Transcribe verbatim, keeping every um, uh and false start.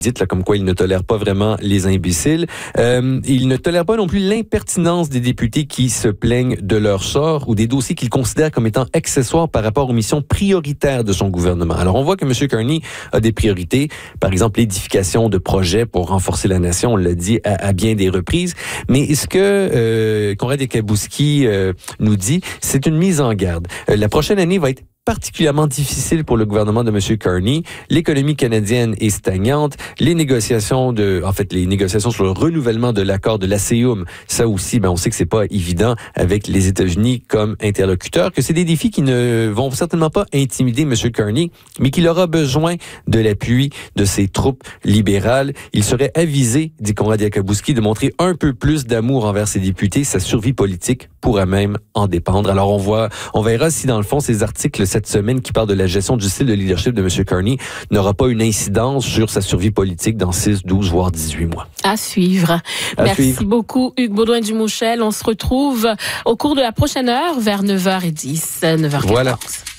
dites là, comme quoi il ne tolère pas vraiment les imbéciles. Euh, il ne tolère pas non plus l'impertinence des députés qui se plaignent de leur sort ou des dossiers qu'il considère comme étant accessoires par rapport aux missions prioritaires de son gouvernement. Alors, on voit que M. Carney a des priorités, par exemple l'édification de projets pour renforcer la nation, on l'a dit à, à bien des reprises. Mais ce que euh, Konrad Yakubowski euh, nous dit, c'est une mise en garde. Euh, la prochaine année va être particulièrement difficile pour le gouvernement de M. Carney. L'économie canadienne est stagnante. Les négociations de, en fait, les négociations sur le renouvellement de l'accord de l'A C E U M, ça aussi, ben, on sait que c'est pas évident avec les États-Unis comme interlocuteurs, que c'est des défis qui ne vont certainement pas intimider M. Carney, mais qu'il aura besoin de l'appui de ses troupes libérales. Il serait avisé, dit Konrad Yakubowski, de montrer un peu plus d'amour envers ses députés. Sa survie politique pourra même en dépendre. Alors, on voit, on verra si, dans le fond, ces articles cette semaine qui parle de la gestion du style de leadership de M. Carney n'aura pas une incidence sur sa survie politique dans six, douze, voire dix-huit mois. À suivre. À Merci suivre. beaucoup, Hugues Baudouin-Dumouchel. On se retrouve au cours de la prochaine heure vers neuf heures dix, neuf heures quatorze. Voilà.